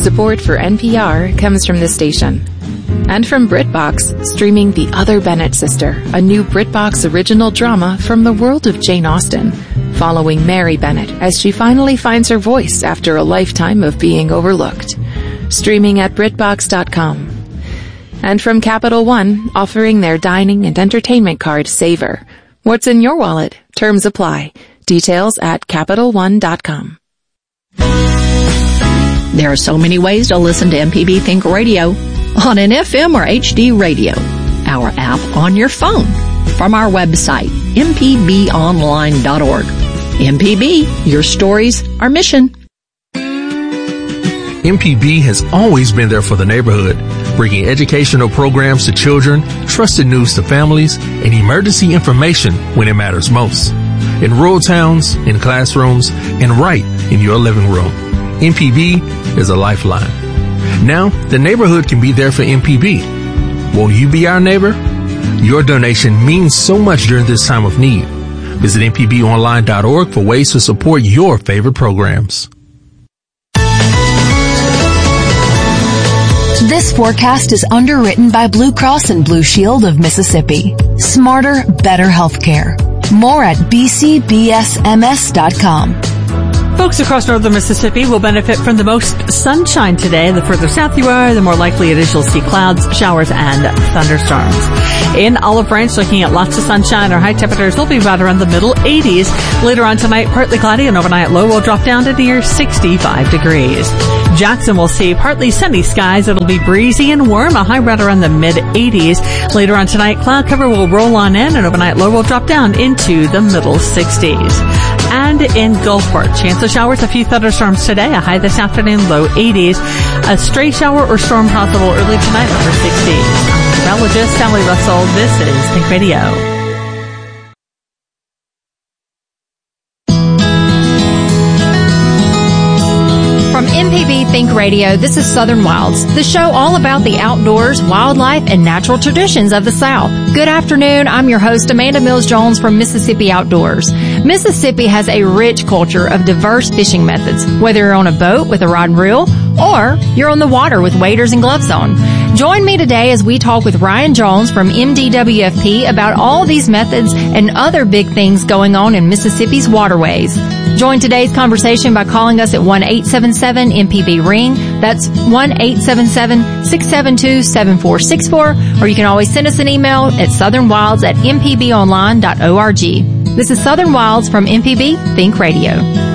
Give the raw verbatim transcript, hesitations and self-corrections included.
Support for N P R comes from this station. And from BritBox, streaming The Other Bennett Sister, a new BritBox original drama from the world of Jane Austen, following Mary Bennett as she finally finds her voice after a lifetime of being overlooked. Streaming at Britbox dot com. And from Capital One, offering their dining and entertainment card Savor. What's in your wallet? Terms apply. Details at Capital One dot com. There are so many ways to listen to M P B Think Radio. On an F M or H D radio, our app on your phone, from our website, m p b online dot org. M P B, your stories, our mission. M P B has always been there for the neighborhood, bringing educational programs to children, trusted news to families, and emergency information when it matters most. In rural towns, in classrooms, and right in your living room. M P B is a lifeline. Now, the neighborhood can be there for M P B. Won't you be our neighbor? Your donation means so much during this time of need. Visit m p b online dot org for ways to support your favorite programs. This forecast is underwritten by Blue Cross and Blue Shield of Mississippi. Smarter, better healthcare. More at b c b s m s dot com. Folks across northern Mississippi will benefit from the most sunshine today. The further south you are, the more likely it is you'll see clouds, showers, and thunderstorms. In Olive Branch, looking at lots of sunshine. Our high temperatures will be right around the middle eighties. Later on tonight, partly cloudy, and overnight low will drop down to near sixty-five degrees. Jackson will see partly sunny skies. It'll be breezy and warm, a high right around the mid eighties. Later on tonight, cloud cover will roll on in, and overnight low will drop down into the middle sixties. And in Gulfport, chance of showers, a few thunderstorms today, a high this afternoon, low eighties. A stray shower or storm possible early tonight, upper sixties. I'm meteorologist Sally Russell. This is Think Radio. From M P B Think Radio, this is Southern Wilds, the show all about the outdoors, wildlife, and natural traditions of the South. Good afternoon. I'm your host, Amanda Mills-Jones from Mississippi Outdoors. Mississippi has a rich culture of diverse fishing methods, whether you're on a boat with a rod and reel or you're on the water with waders and gloves on. Join me today as we talk with Ryan Jones from M D W F P about all these methods and other big things going on in Mississippi's waterways. Join today's conversation by calling us at one eight seven seven M P B ring. That's one eight seven seven six seven two seven four six four. Or you can always send us an email at southernwilds at m p b online dot org. This is Southern Wilds from M P B Think Radio.